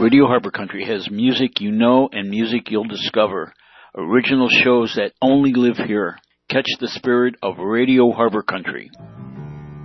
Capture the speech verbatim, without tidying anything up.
Radio Harbor Country has music you know and music you'll discover. Original shows that only live here. Catch the spirit of Radio Harbor Country.